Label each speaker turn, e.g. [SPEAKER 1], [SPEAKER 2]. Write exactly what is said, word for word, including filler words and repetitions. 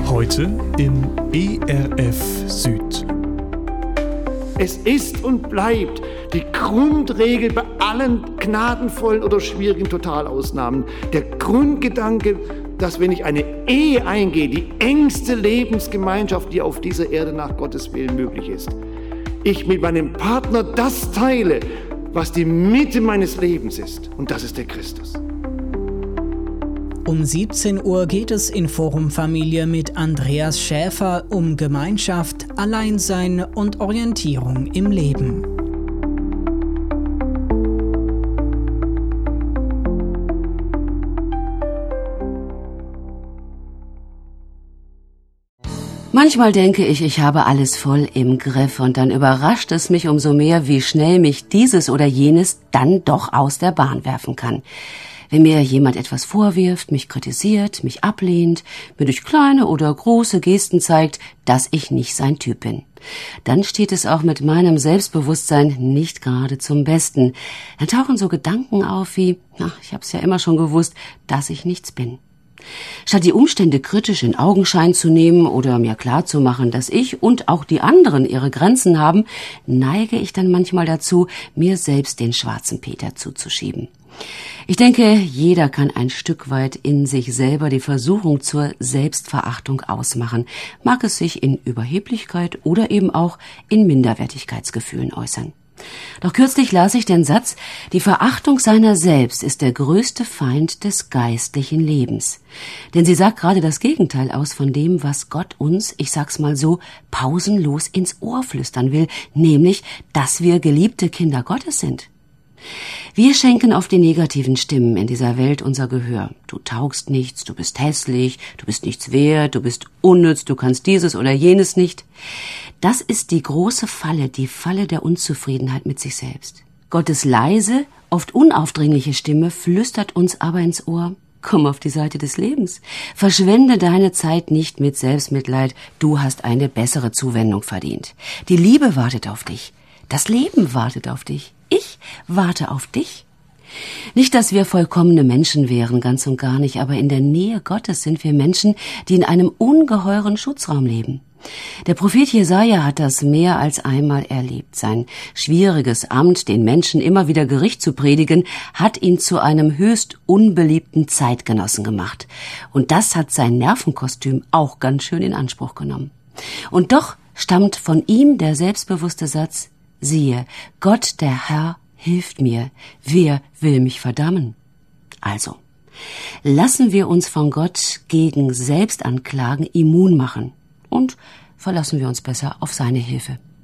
[SPEAKER 1] Heute im E R F Süd.
[SPEAKER 2] Es ist und bleibt die Grundregel bei allen gnadenvollen oder schwierigen Totalausnahmen. Der Grundgedanke, dass wenn ich eine Ehe eingehe, die engste Lebensgemeinschaft, die auf dieser Erde nach Gottes Willen möglich ist, ich mit meinem Partner das teile, was die Mitte meines Lebens ist. Und das ist der Christus.
[SPEAKER 3] Um siebzehn Uhr geht es in Forum Familie mit Andreas Schäfer um Gemeinschaft, Alleinsein und Orientierung im Leben.
[SPEAKER 4] Manchmal denke ich, ich habe alles voll im Griff und dann überrascht es mich umso mehr, wie schnell mich dieses oder jenes dann doch aus der Bahn werfen kann. Wenn mir jemand etwas vorwirft, mich kritisiert, mich ablehnt, mir durch kleine oder große Gesten zeigt, dass ich nicht sein Typ bin, dann steht es auch mit meinem Selbstbewusstsein nicht gerade zum Besten. Dann tauchen so Gedanken auf wie, na, ich hab's ja immer schon gewusst, dass ich nichts bin. Statt die Umstände kritisch in Augenschein zu nehmen oder mir klarzumachen, dass ich und auch die anderen ihre Grenzen haben, neige ich dann manchmal dazu, mir selbst den schwarzen Peter zuzuschieben. Ich denke, jeder kann ein Stück weit in sich selber die Versuchung zur Selbstverachtung ausmachen, mag es sich in Überheblichkeit oder eben auch in Minderwertigkeitsgefühlen äußern. Doch kürzlich las ich den Satz, die Verachtung seiner selbst ist der größte Feind des geistlichen Lebens. Denn sie sagt gerade das Gegenteil aus von dem, was Gott uns, ich sag's mal so, pausenlos ins Ohr flüstern will, nämlich, dass wir geliebte Kinder Gottes sind. Wir schenken auf die negativen Stimmen in dieser Welt unser Gehör. Du taugst nichts, du bist hässlich, du bist nichts wert, du bist unnütz, du kannst dieses oder jenes nicht. Das ist die große Falle, die Falle der Unzufriedenheit mit sich selbst. Gottes leise, oft unaufdringliche Stimme flüstert uns aber ins Ohr: Komm auf die Seite des Lebens. Verschwende deine Zeit nicht mit Selbstmitleid. Du hast eine bessere Zuwendung verdient. Die Liebe wartet auf dich. Das Leben wartet auf dich. Ich warte auf dich. Nicht, dass wir vollkommene Menschen wären, ganz und gar nicht, aber in der Nähe Gottes sind wir Menschen, die in einem ungeheuren Schutzraum leben. Der Prophet Jesaja hat das mehr als einmal erlebt. Sein schwieriges Amt, den Menschen immer wieder Gericht zu predigen, hat ihn zu einem höchst unbeliebten Zeitgenossen gemacht. Und das hat sein Nervenkostüm auch ganz schön in Anspruch genommen. Und doch stammt von ihm der selbstbewusste Satz: Siehe, Gott, der Herr, hilft mir. Wer will mich verdammen? Also, lassen wir uns von Gott gegen Selbstanklagen immun machen und verlassen wir uns besser auf seine Hilfe.